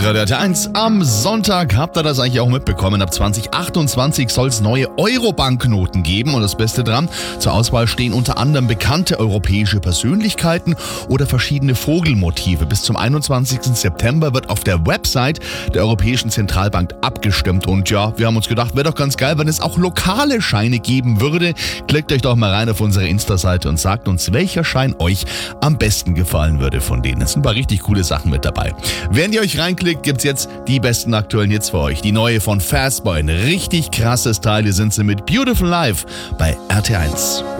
Radio RT1. Am Sonntag habt ihr das eigentlich auch mitbekommen. Ab 2028 soll es neue Euro-Banknoten geben. Und das Beste dran, zur Auswahl stehen unter anderem bekannte europäische Persönlichkeiten oder verschiedene Vogelmotive. Bis zum 21. September wird auf der Website der Europäischen Zentralbank abgestimmt. Und ja, wir haben uns gedacht, wäre doch ganz geil, wenn es auch lokale Scheine geben würde. Klickt euch doch mal rein auf unsere Insta-Seite und sagt uns, welcher Schein euch am besten gefallen würde von denen. Es sind ein paar richtig coole Sachen mit dabei. Während ihr euch reinklickt, gibt's jetzt die besten aktuellen Hits für euch. Die neue von Fastboy, ein richtig krasses Teil. Hier sind sie mit Beautiful Life bei RT1.